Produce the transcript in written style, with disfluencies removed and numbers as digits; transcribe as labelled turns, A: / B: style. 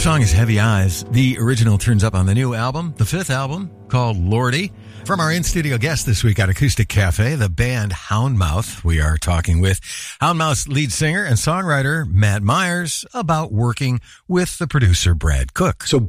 A: song is Heavy Eyes. The original turns up on the new album, the fifth album, called Lordy. From our in-studio guest this week at Acoustic Cafe, the band Houndmouth. We are talking with Houndmouth's lead singer and songwriter Matt Myers about working with the producer Brad Cook.
B: So